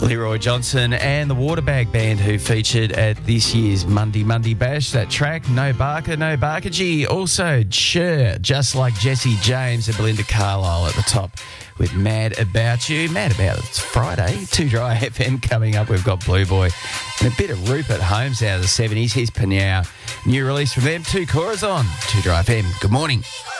Leroy Johnson and the Waterbag Band, who featured at this year's Monday Bash. That track, No Barker, No Barkergy. Also, Cher, Just Like Jesse James and Belinda Carlisle at the top with Mad About You. Mad About It's Friday. 2 Dry FM coming up. We've got Blue Boy and a bit of Rupert Holmes out of the 70s. Here's Panyao. New release from them, 2 Corazon. 2 Dry FM. Good morning.